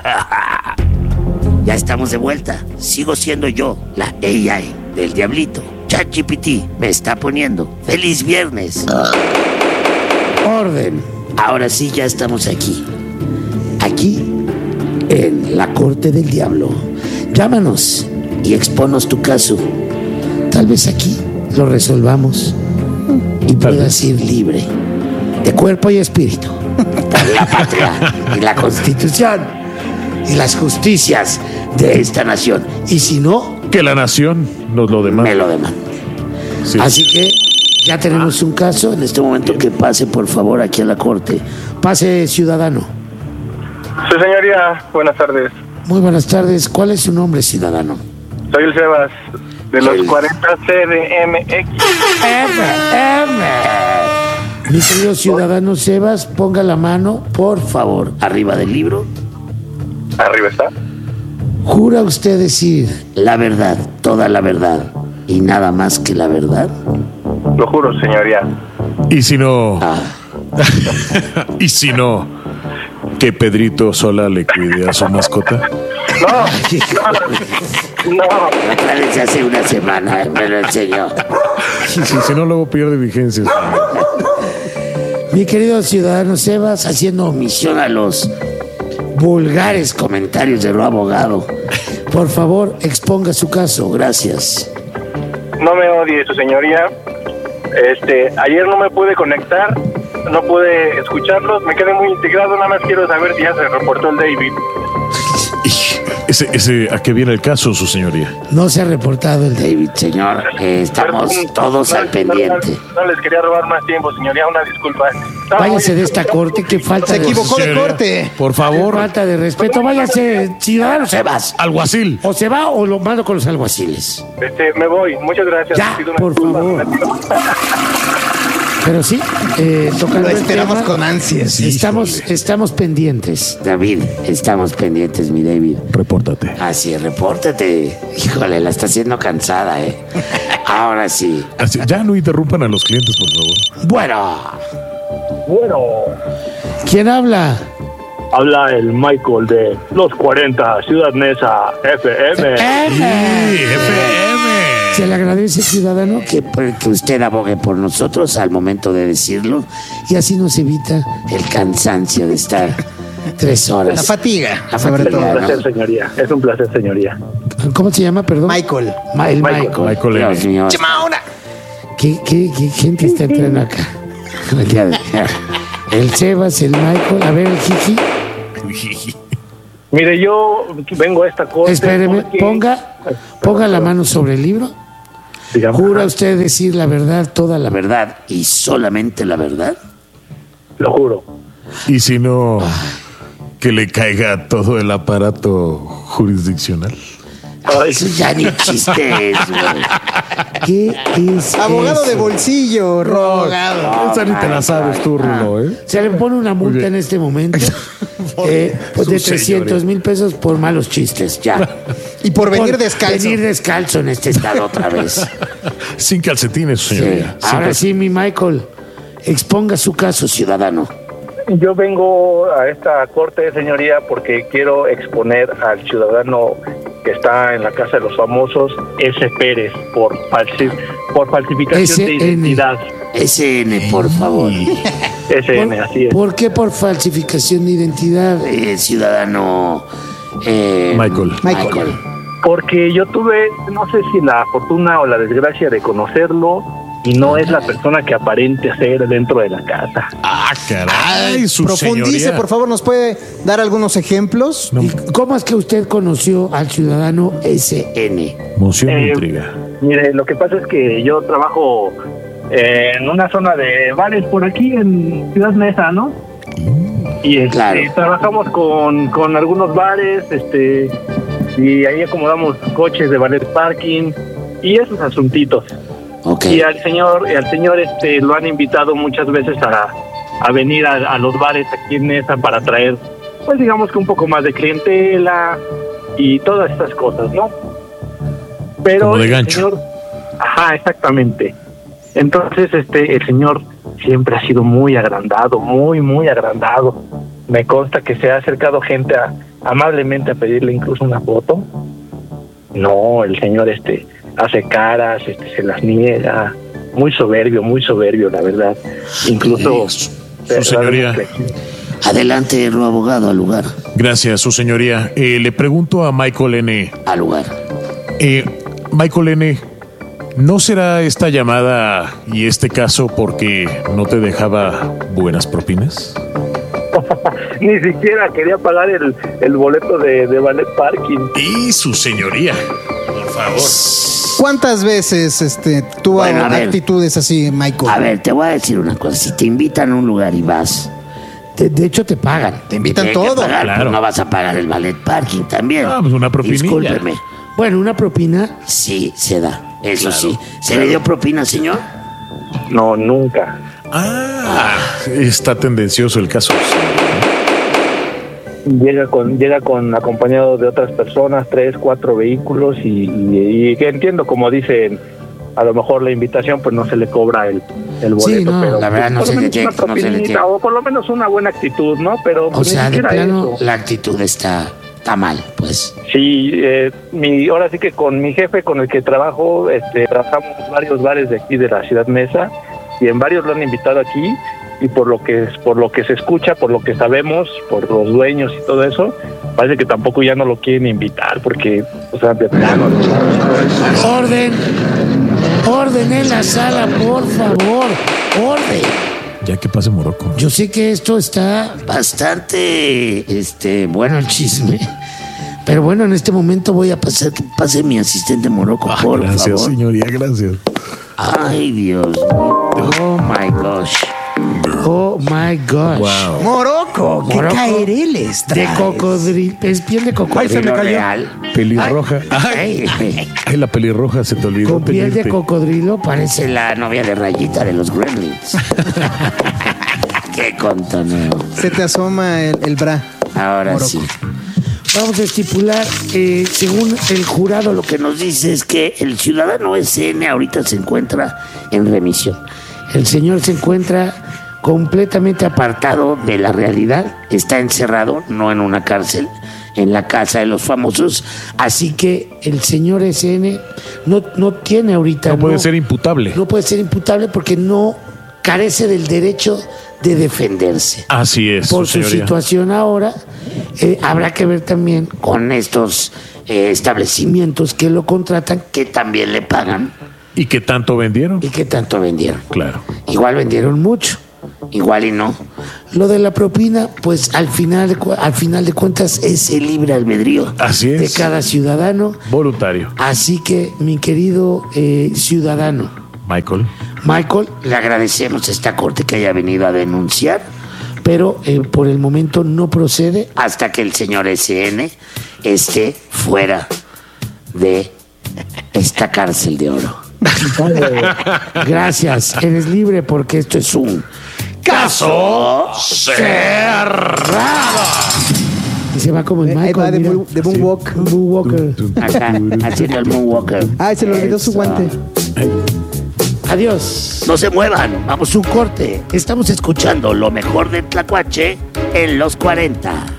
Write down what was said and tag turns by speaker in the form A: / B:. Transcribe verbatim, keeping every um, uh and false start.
A: Ya estamos de vuelta. Sigo siendo yo, la A I del Diablito. ChatGPT me está poniendo feliz viernes. Orden. Ahora sí, ya estamos aquí. Aquí, en la corte del diablo. Llámanos y expónnos tu caso. Tal vez aquí lo resolvamos y puedas ir libre de cuerpo y espíritu. Por la patria y la constitución y las justicias de esta nación. Y si no,
B: que la nación nos lo demanda.
A: Me lo demanda. Sí. Así que ya tenemos un caso. En este momento que pase, por favor, aquí a la corte. Pase, ciudadano.
C: Sí, señoría. Buenas tardes.
A: Muy buenas tardes. ¿Cuál es su nombre, ciudadano?
C: Soy el Sebas, de los el... cuarenta C D M X.
A: M, M. Mi querido ciudadano Sebas, ponga la mano, por favor, arriba del libro.
C: Arriba está.
A: ¿Jura usted decir la verdad, toda la verdad y nada más que la verdad?
C: Lo juro, señoría.
B: ¿Y si no?
A: Ah.
B: ¿Y si no? ¿Que Pedrito Sola le cuide a su mascota?
C: No. No.
A: Aclárese hace una semana, me lo enseñó.
B: Sí, sí, si no, luego pierde vigencia.
A: Mi querido ciudadano Sebas, haciendo omisión a los vulgares comentarios de lo abogado, por favor, exponga su caso. Gracias.
C: No me odie, su señoría. Este, ayer no me pude conectar, no pude escucharlos, me quedé muy integrado, nada más quiero saber si ya se reportó el David.
B: Ese, ese, ¿a qué viene el caso, su señoría?
A: No se ha reportado el David, señor. Eh, estamos Perdón, todos no, al pendiente.
C: No, no, no les quería robar más tiempo, señoría, una disculpa. No,
A: váyase de esta corte, que falta
D: se
A: de...
D: Se equivocó de corte.
B: Por favor.
A: Qué falta de respeto, váyase, ciudadano Sebas.
B: Alguacil.
A: O se va o lo mando con los alguaciles.
C: Este, me voy, muchas gracias.
A: Ya, por disculpa. favor. Pero sí, eh, tocando
D: lo esperamos
A: el tema,
D: con ansias.
A: Sí, estamos, estamos pendientes, David. Estamos pendientes, mi David.
B: Repórtate.
A: Así es, repórtate. Híjole, la está haciendo cansada, ¿eh? Ahora sí.
B: Así, ya no interrumpan a los clientes, por favor.
A: Bueno.
C: Bueno.
A: ¿Quién habla?
C: Habla el Michael de los cuarenta, Ciudad Neza, F M.
A: Sí,
B: F M.
A: Se le agradece, ciudadano, que, que usted abogue por nosotros al momento de decirlo y así nos evita el cansancio de estar tres horas.
D: La fatiga.
A: La
C: fatiga,
A: fatiga,
C: es un placer,
A: ¿no?
C: señoría. Es un placer, señoría.
A: ¿Cómo se llama, perdón?
D: Michael.
A: Ma- el Michael.
B: Michael. Michael.
A: Dios mío.
D: Chamaona.
A: ¿Qué, qué, qué gente está entrando acá? El Sebas, el Michael. A ver, el Jiji.
C: Mire, yo vengo a esta corte.
A: Espéreme,
C: porque...
A: ponga, ponga la mano sobre el libro.
C: Digamos,
A: ¿Jura usted decir la verdad, toda la verdad y solamente la verdad?
C: Lo juro.
B: Y si no, que le caiga todo el aparato jurisdiccional.
A: Ay, eso ya ni chiste es, güey. ¿Qué es
D: Abogado
A: eso?
D: de bolsillo, rogado.
A: No,
B: Esa ni te la sabes tú, Rulo, ¿eh?
A: Se le pone una multa en este momento eh, pues de trescientos mil pesos por malos chistes, ya.
D: Y por venir
A: Por
D: descalzo.
A: Venir descalzo en este estado otra vez.
B: Sin calcetines,
A: Sí.
B: señoría. Sin
A: Ahora
B: cal-
A: sí, mi Michael, exponga su caso, ciudadano.
C: Yo vengo a esta corte, señoría, porque quiero exponer al ciudadano que está en la Casa de los Famosos, S. Pérez, por, falsi por falsificación
A: S N.
C: de identidad.
A: S N, por favor.
C: S N,
A: ¿Por,
C: así es.
A: ¿Por qué por falsificación de identidad, eh, ciudadano eh,
B: Michael.
A: Michael?
D: Michael.
C: Porque yo tuve, no sé si la fortuna o la desgracia de conocerlo, y no es la persona que aparente ser dentro de la casa.
B: Ah, caray, su
D: Profundice,
B: señoría.
D: por favor, ¿nos puede dar algunos ejemplos?
B: No.
A: ¿Y cómo es que usted conoció al ciudadano S N?
B: Moción de
C: Eh,
B: intriga.
C: Mire, lo que pasa es que yo trabajo eh, en una zona de bares por aquí en Ciudad Neza, ¿no? Y este,
A: Claro.
C: trabajamos con, con algunos bares, este, y ahí acomodamos coches de valet parking y esos asuntitos.
A: Okay.
C: Y al señor, y al señor este lo han invitado muchas veces a, a venir a, a los bares aquí en Neza para traer, pues digamos que un poco más de clientela y todas estas cosas, ¿no? Pero
B: Como de
C: el
B: gancho.
C: señor, ajá, exactamente. Entonces, este, el señor siempre ha sido muy agrandado, muy, muy agrandado. Me consta que se ha acercado gente a, amablemente a pedirle incluso una foto. No, el señor este hace caras, este se las niega, muy soberbio, muy soberbio, la verdad. Incluso
B: Su señoría.
A: Adelante, lo abogado, al lugar.
B: Gracias, su señoría. Eh, le pregunto a Michael N.
A: Al lugar.
B: Eh, Michael N., ¿no será esta llamada y este caso porque no te dejaba buenas propinas?
C: Ni siquiera quería pagar el, el boleto de, de ballet parking.
B: Y su señoría, por favor.
D: ¿Cuántas veces este, tuvo
A: Bueno, a ver.
D: actitudes así, Michael?
A: A ver, te voy a decir una cosa. Si te invitan a un lugar y vas, te- de hecho te pagan.
D: Te invitan
A: Tienen que
D: todo.
A: pagar,
B: Claro.
A: pues no vas a pagar el ballet parking también.
B: Ah, pues una propinilla.
A: Discúlpeme. Bueno, una propina sí se da. Eso
B: Claro,
A: sí. ¿Se le dio propina, señor?
C: No, nunca.
B: Ah, está tendencioso el caso.
C: Llega con llega con acompañado de otras personas, tres, cuatro vehículos y, y, y que entiendo, como dicen, a lo mejor la invitación pues no se le cobra el, el boleto,
A: Sí, no,
C: pero
A: la verdad no
C: por
A: se
C: lo
A: le
C: menos
A: llega,
C: una
A: no se le
C: propinita,
A: llega.
C: o por lo menos una buena actitud, ¿no? Pero
A: O
C: pues,
A: sea,
C: ni
A: de
C: siquiera
A: plano
C: eso.
A: la actitud está, está mal, pues.
C: Sí, eh, mi, ahora sí que con mi jefe con el que trabajo, este, trabajamos en varios bares de aquí de la ciudad Mesa y en varios lo han invitado aquí y por lo que por lo que se escucha, por lo que sabemos, por los dueños y todo eso, parece que tampoco ya no lo quieren invitar porque, o sea, de plano.
A: Orden, orden en la sala, por favor, orden.
B: Ya que pase Morocco.
A: Yo sé que esto está bastante, este, bueno el chisme, pero bueno, en este momento voy a pasar que pase mi asistente Morocco,
B: Ah,
A: por
B: gracias,
A: favor.
B: señoría, gracias.
A: Ay, Dios mío. Oh my gosh. Oh my gosh.
B: Wow.
D: Morocco, qué
A: Morocco
D: caireles
A: de
D: traes.
A: cocodrilo, es piel de
D: Ay, se me
A: cocodrilo
D: cayó.
A: real.
B: Pelirroja.
A: Ay, ay,
B: Ay, la pelirroja se te olvidó.
A: con piel de
B: pedirte.
A: cocodrilo parece la novia de Rayita de los Gremlins. Qué contoneo.
D: Se te asoma el, el bra.
A: Ahora
D: Morocco.
A: sí. Vamos a estipular, eh, según el jurado, lo que nos dice es que el ciudadano S N ahorita se encuentra en remisión. El señor se encuentra completamente apartado de la realidad, está encerrado, no en una cárcel, en la casa de los famosos. Así que el señor S N no, no tiene ahorita...
B: No puede ser imputable.
A: No puede ser imputable porque no carece del derecho de defenderse.
B: Así es,
A: Por
B: su
A: su
B: señoría.
A: situación ahora, eh, habrá que ver también con estos eh, establecimientos que lo contratan, que también le pagan
B: ¿Y qué tanto vendieron?
A: y que tanto vendieron.
B: Claro.
A: Igual vendieron mucho, igual y no. Lo de la propina, pues al final de, cu- al final de cuentas es el libre albedrío
B: Así es.
A: de cada ciudadano.
B: Voluntario.
A: Así que, mi querido eh, ciudadano
B: Michael.
A: Michael, le agradecemos a esta corte que haya venido a denunciar, pero eh, por el momento no procede hasta que el señor S N esté fuera de esta cárcel de oro. Gracias, eres libre porque esto es un caso cerrado. Y se va como el
D: Ahí
A: Michael,
D: va de,
A: mira.
D: moon- de moonwalk.
A: Un moonwalker. Acá, haciendo el moonwalker.
D: Ay, se le olvidó su
A: Eso.
D: guante.
A: Adiós. No se muevan. Vamos a un corte. Estamos escuchando lo mejor de Tlacuache en los cuarenta.